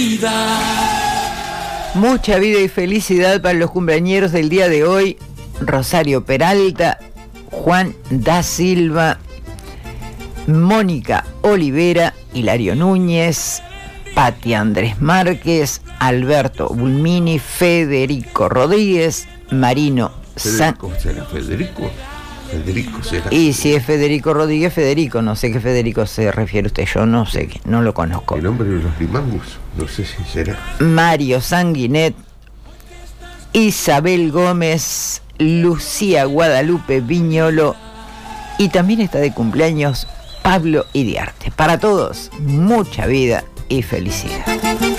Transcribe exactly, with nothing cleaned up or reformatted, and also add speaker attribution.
Speaker 1: Mucha vida y felicidad para los cumpleañeros del día de hoy. Rosario Peralta, Juan da Silva, Mónica Olivera, Hilario Núñez, Pati Andrés Márquez, Alberto Bulmini, Federico Rodríguez, Marino San...
Speaker 2: ¿Cómo será Federico? Federico será.
Speaker 1: Y si es Federico Rodríguez, Federico, no sé qué Federico se refiere usted, yo no sé, no lo conozco.
Speaker 2: El hombre de los limangos, no sé si será.
Speaker 1: Mario Sanguinet, Isabel Gómez, Lucía Guadalupe Viñolo, y también está de cumpleaños Pablo Iriarte. Para todos, mucha vida y felicidad.